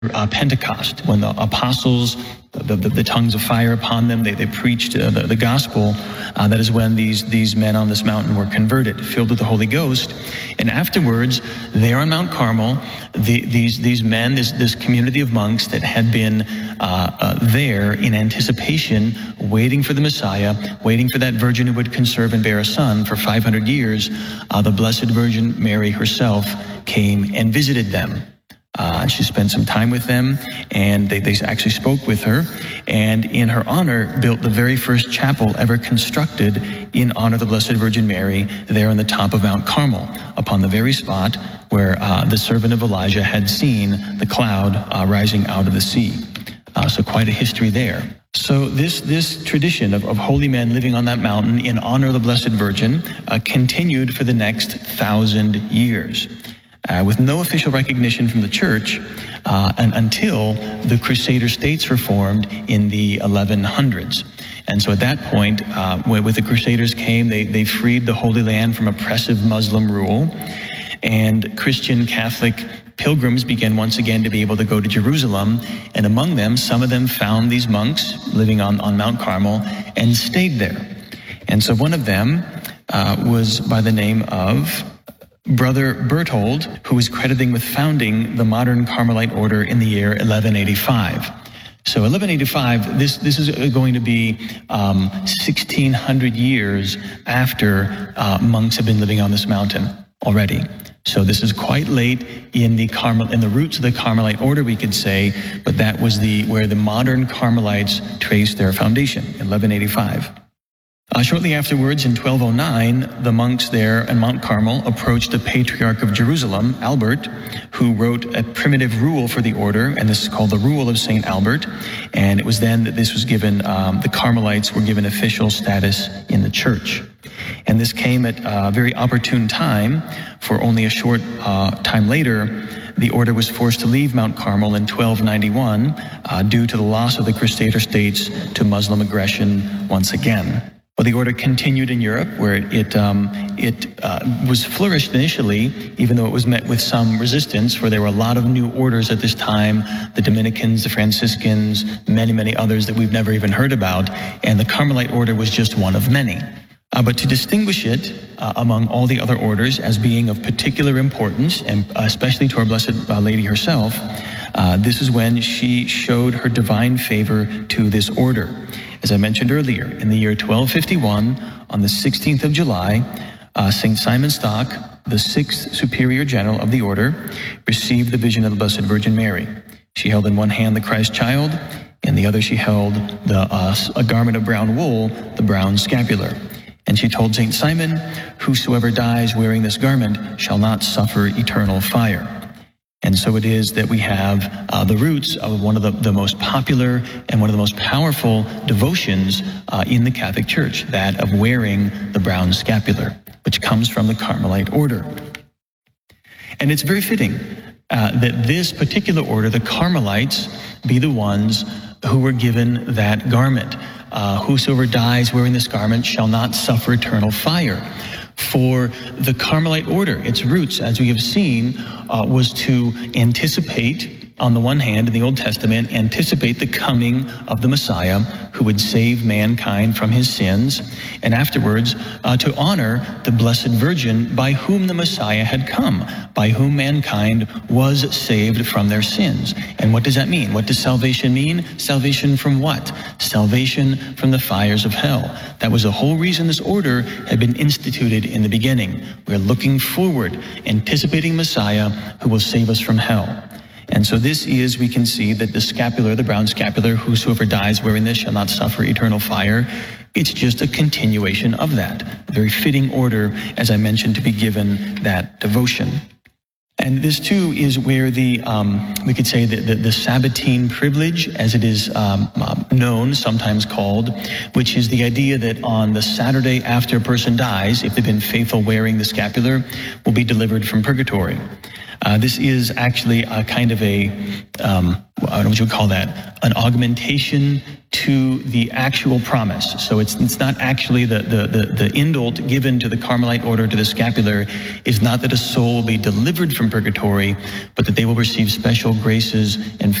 Pentecost, when the apostles, the tongues of fire upon them, they preached the gospel. That is when these men on this mountain were converted, filled with the Holy Ghost. And afterwards, there on Mount Carmel, these men, this community of monks that had been there in anticipation, waiting for the Messiah, waiting for that virgin who would conceive and bear a son for 500 years, the Blessed Virgin Mary herself came and visited them. She spent some time with them, and they actually spoke with her, and in her honor built the very first chapel ever constructed in honor of the Blessed Virgin Mary there on the top of Mount Carmel, upon the very spot where the servant of Elijah had seen the cloud rising out of the sea. So quite a history there. So this tradition of holy men living on that mountain in honor of the Blessed Virgin continued for the next 1,000 years. With no official recognition from the church and until the Crusader states were formed in the 1100s. And so at that point, when the Crusaders came, they freed the Holy Land from oppressive Muslim rule, and Christian Catholic pilgrims began once again to be able to go to Jerusalem, and among them, some of them found these monks living on Mount Carmel and stayed there. And so one of them was by the name of Brother Berthold, who is credited with founding the modern Carmelite order in the year 1185. So 1185, this is going to be 1,600 years after monks have been living on this mountain already. So this is quite late in the roots of the Carmelite order, we could say, but that was where the modern Carmelites traced their foundation, in 1185. Shortly afterwards, in 1209, the monks there in Mount Carmel approached the Patriarch of Jerusalem, Albert, who wrote a primitive rule for the order, and this is called the Rule of St. Albert. And it was then that this was given, the Carmelites were given official status in the church. And this came at a very opportune time, for only a short time later, the order was forced to leave Mount Carmel in 1291 due to the loss of the Crusader states to Muslim aggression once again. Well, the order continued in Europe, where it was flourished initially, even though it was met with some resistance, for there were a lot of new orders at this time, the Dominicans, the Franciscans, many others that we've never even heard about, and the Carmelite order was just one of many. But to distinguish it among all the other orders as being of particular importance, and especially to our Blessed Lady herself, this is when she showed her divine favor to this order. As I mentioned earlier, in the year 1251, on the 16th of July, St. Simon Stock, the 6th Superior General of the order, received the vision of the Blessed Virgin Mary. She held in one hand the Christ child, in the other she held a garment of brown wool, the brown scapular. And she told St. Simon, "Whosoever dies wearing this garment shall not suffer eternal fire." And so it is that we have the roots of one of the most popular and one of the most powerful devotions in the Catholic Church, that of wearing the brown scapular, which comes from the Carmelite order. And it's very fitting that this particular order, the Carmelites, be the ones who were given that garment. Whosoever dies wearing this garment shall not suffer eternal fire. For the Carmelite order, its roots, as we have seen, was to anticipate, on the one hand, in the Old Testament, anticipate the coming of the Messiah who would save mankind from his sins, and afterwards to honor the Blessed Virgin by whom the Messiah had come, by whom mankind was saved from their sins. And what does that mean? What does salvation mean? Salvation from what? Salvation from the fires of hell. That was the whole reason this order had been instituted in the beginning. We're looking forward, anticipating Messiah who will save us from hell. And so this is, we can see that the scapular, the brown scapular, whosoever dies wearing this shall not suffer eternal fire. It's just a continuation of that. A very fitting order, as I mentioned, to be given that devotion. And this too is where we could say the Sabbatine privilege, as it is known, sometimes called, which is the idea that on the Saturday after a person dies, if they've been faithful wearing the scapular, will be delivered from purgatory. This is actually a kind of I don't know what you would call that, an augmentation to the actual promise. So it's not actually the indult given to the Carmelite order, to the scapular, is not that a soul will be delivered from purgatory, but that they will receive special graces and